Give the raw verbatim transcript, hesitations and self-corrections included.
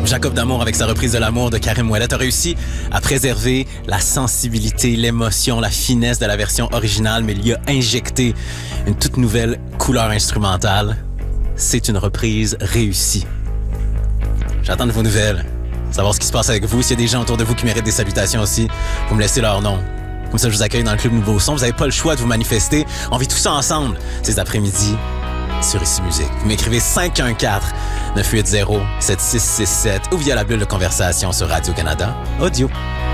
Jacob D'Amour, avec sa reprise de L'amour de Karim Ouellet, a réussi à préserver la sensibilité, l'émotion, la finesse de la version originale, mais il y a injecté une toute nouvelle couleur instrumentale. C'est une reprise réussie. J'attends de vos nouvelles, savoir ce qui se passe avec vous. S'il y a des gens autour de vous qui méritent des salutations aussi, vous me laissez leur nom. Comme ça, je vous accueille dans le Club Nouveau Son. Vous n'avez pas le choix de vous manifester. On vit tout ça ensemble ces après-midi sur Ici Musique. Vous m'écrivez cinq un quatre neuf huit zéro sept six six sept ou via la bulle de conversation sur Radio-Canada Audio.